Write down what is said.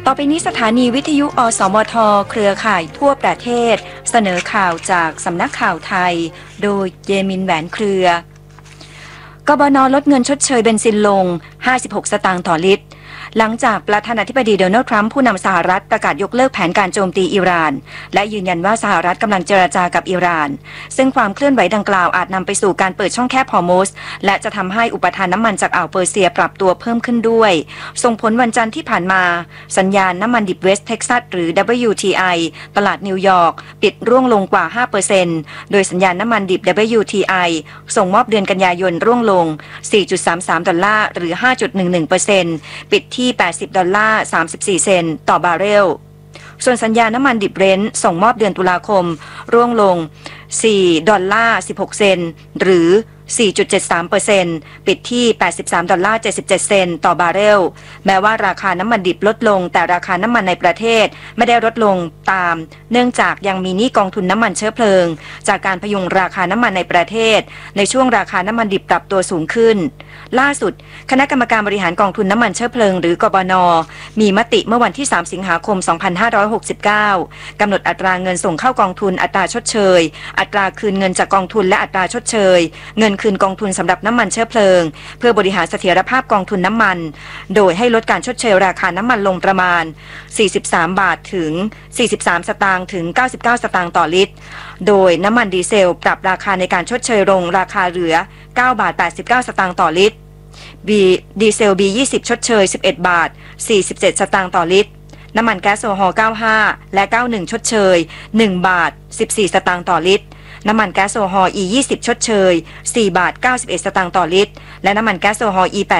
ต่อไปนี้สถานีวิทยุอสมทเครือข่ายทั่วประเทศเสนอข่าวจากสำนักข่าวไทยโดยเยมินแหวนเครือกบน.ลดเงินชดเชยเบนซินลง56 สตางค์ต่อลิตรหลังจากประธานาธิบดีโดนัลด์ทรัมป์ผู้นำสหรัฐประกาศยกเลิกแผนการโจมตีอิหร่านและยืนยันว่าสหรัฐกำลังเจรจากับอิหร่านซึ่งความเคลื่อนไหวดังกล่าวอาจนำไปสู่การเปิดช่องแคบฮอร์มุสและจะทำให้อุปทานน้ำมันจากอ่าวเปอร์เซียปรับตัวเพิ่มขึ้นด้วยส่งผลวันจันทร์ที่ผ่านมาสัญญาณน้ำมันดิบเวสต์เท็กซัสหรือ WTI ตลาดนิวยอร์กปิดร่วงลงกว่า 5% โดยสัญญาณน้ำมันดิบ WTI ส่งมอบเดือนกันยายนร่วงลง 4.33 ดอลลาร์หรือ 5.11% ปิดที่$80.34 ต่อบาร์เรลส่วนสัญญาน้ำมันดิบเบรนท์ส่งมอบเดือนตุลาคมร่วงลง$4.16หรือ 4.73% ปิดที่$83.77 ต่อบาร์เรลแม้ว่าราคาน้ำมันดิบลดลงแต่ราคาน้ำมันในประเทศไม่ได้ลดลงตามเนื่องจากยังมีหนี้กองทุนน้ำมันเชื้อเพลิงจากการพยุงราคาน้ำมันในประเทศในช่วงราคาน้ำมันดิบปรับตัวสูงขึ้นล่าสุดคณะกรรมการบริหารกองทุนน้ำมันเชื้อเพลิงหรือกบน.มีมติเมื่อวันที่3 สิงหาคม 2569กำหนดอัตราเงินส่งเข้ากองทุนอัตราชดเชยอัตราคืนเงินจากกองทุนและอัตราชดเชยเงินคืนกองทุนสำหรับน้ำมันเชื้อเพลิงเพื่อบริหารเสถียรภาพกองทุนน้ำมันโดยให้ลดการชดเชยราคาน้ำมันลงประมาณ43 บาทถึง43 สตางค์ถึง99 สตางค์ต่อลิตรโดยน้ำมันดีเซลปรับราคาในการชดเชยลงราคาเหลือ9 บาท 89 สตางค์ต่อลิตรดีเซล B20 ชดเชย11 บาท 47 สตางค์ต่อลิตรน้ำมันแก๊สโซฮอล์95และ91ชดเชย1 บาท 14 สตางค์ต่อลิตรน้ำมันแก๊สโซฮอล์ E20 ชดเชย4 บาท 91 สตางค์ต่อลิตรและน้ำมันแก๊สโซฮอล์ E80